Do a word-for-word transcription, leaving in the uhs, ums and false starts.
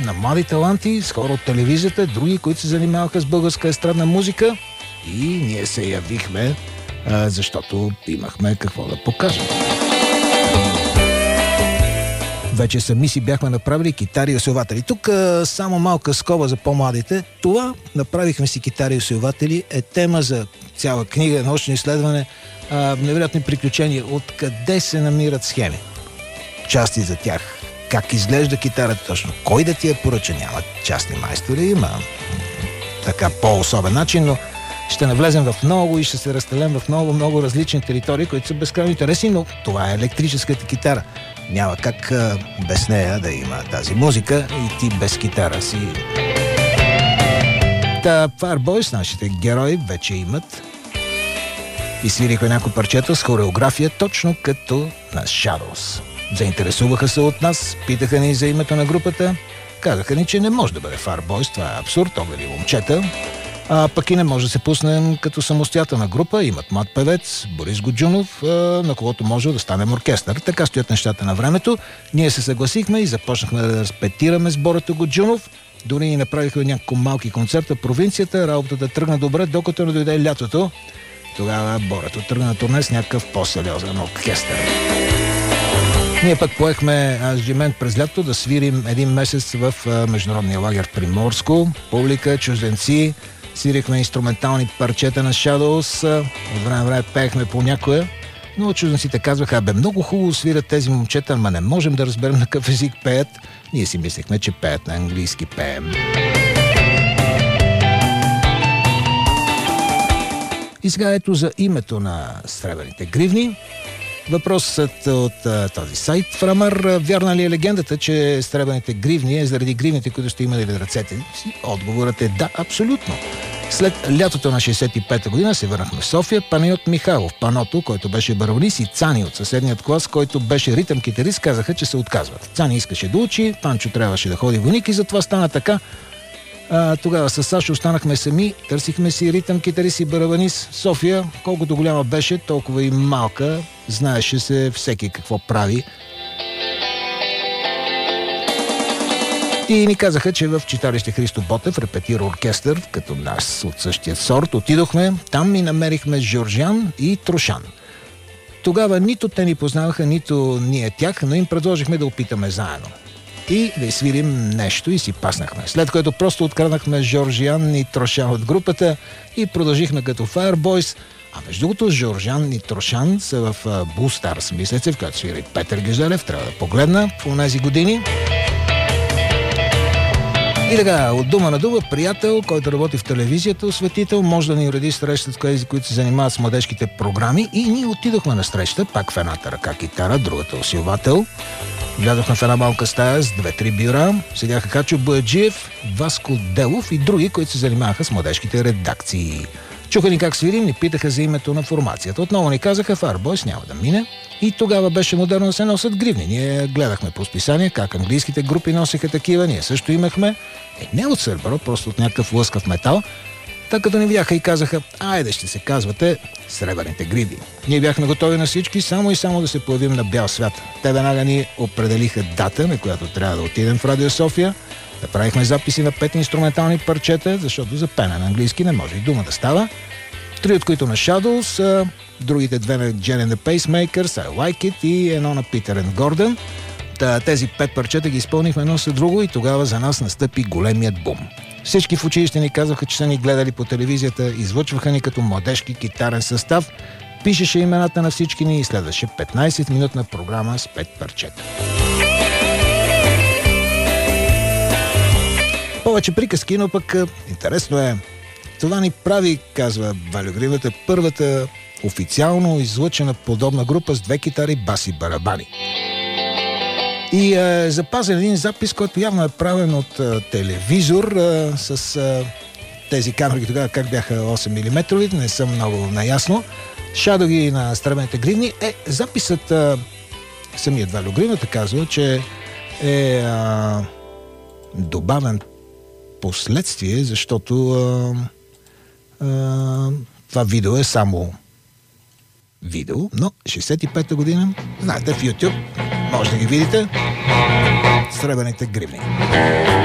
на млади таланти, с хора от телевизията, други, които се занимаваха с българска естрадна музика, и ние се явихме, а, защото имахме какво да покажем. Вече сами си бяхме направили китари и усилватели. Тук а, само малка скоба за по-младите. Това направихме си китари и усилватели е тема за цяла книга, научно изследване, а, невероятни приключения. Откъде се намират схеми? Части за тях. Как изглежда китарата точно? Кой да ти я поръча? Няма частни майстори, има така по-особен начин, но ще навлезем в много и ще се разстелем в много, много различни територии, които са безкрайно интересни, но това е електрическата китара. Няма как а, без нея да има тази музика и ти без китара си. Та Fire Boys, нашите герои, вече имат и свириха някои парчета с хореография, точно като на Shadows. Заинтересуваха се от нас, питаха ни за името на групата, казаха ни, че не може да бъде Fire Boys, това е абсурд, огледи момчета. А пък и не може да се пуснем като самостоятелна група. Имат млад певец Борис Годжунов, на когото може да станем оркестър. Така стоят нещата на времето. Ние се съгласихме и започнахме да репетираме с Борето Годжунов. Дори ни направиха няколко малки концерта в провинцията. Работата тръгна добре, докато не дойде лятото. Тогава Борето тръгна на турне с някакъв по-сериозен оркестър. Ние пък поехме ангажимент през лято да свирим един месец в международния лагер в Приморско. Публика, чужденци. Свирихме инструментални парчета на Shadows, от време време пеехме по някоя, но чужденците казваха: бе, много хубаво свират тези момчета, ама не можем да разберем на какъв език пеят. Ние си мислехме, че пеят на английски, пеем. И сега ето за името на Сребърните гривни. Въпросът от а, този сайт Фрамър: вярна ли е легендата, че Сребърните гривни е заради гривните, които сте имали в ръцете си? Отговорът е да, абсолютно. След лятото на шейсет и пета година се върнахме в София. Панайот Михайлов, Паното, който беше барабанист, и Цани от съседният клас, който беше ритъм китарист, казаха, че се отказват. Цани искаше да учи, Панчо трябваше да ходи войник и затова стана така. А, тогава с Сашо останахме сами, търсихме си ритъм китарист и барабанист. София, колкото голяма беше, толкова и малка, знаеше се всеки какво прави. И ни казаха, че в читалище Христо Ботев репетира оркестър, като нас от същия сорт. Отидохме, там и намерихме Жоржян и Трошан. Тогава нито те ни познаваха, нито ние тях, но им предложихме да опитаме заедно и да свирим нещо и си паснахме. След което просто откраднахме Жоржян и Трошан от групата и продължихме като Fire Boys. А между другото, Жоржян и Трошан са в Blue Stars, мисля се, в която свири Петър Гежелев. Трябва да погледна по тези години. И така, от дума на дума, приятел, който работи в телевизията, осветител, може да ни уреди среща с тези, които се занимават с младежките програми. И ние отидохме на среща, пак в едната ръка китара, другата усилвател. Влязохме в една малка стая с две-три бюра. Седяха Качо Бояджиев, Васко Делов и други, които се занимаваха с младежките редакции. Чуха ни как свирим, ни питаха за името на формацията. Отново ни казаха: Fire Boys няма да мине. И тогава беше модерно да се носят гривни. Ние гледахме по списание как английските групи носиха такива. Ние също имахме. Е, не от сърбър, просто от някакъв лъскав метал. Така като ни видяха и казаха: айде, ще се казвате Сребърните гривни. Ние бяхме готови на всички, само и само да се появим на бял свят. Те веднага ни определиха дата, на която трябва да отидем в Радио София. Направихме записи на пет инструментални парчета, защото за пене на английски не може и дума да става. Три от които на Shadows, другите две на Jen and the Pacemakers, I Like It и едно на Peter and Gordon. Тези пет парчета ги изпълнихме едно след друго и тогава за нас настъпи големият бум. Всички в училище ни казваха, че са ни гледали по телевизията, излъчваха ни като младежки китарен състав, пишеше имената на всички ни и следваше петнайсет-минутна програма с пет парчета. Повече приказки, но пък интересно е. Това ни прави, казва Валю Гривата, първата официално излъчена подобна група с две китари, бас и барабани. И е запазен един запис, който явно е правен от е, телевизор е, с е, тези камери тогава, как бяха осем милиметрови, не съм много наясно. Шадоги на Сребърните гривни. Е, записът е, самият Валю Гривата казва, че е, е добавен последствие, защото е, е, това видео е само видео, но шейсет и пета година, знаете, в YouTube може да ги видите. Сребърните гривни.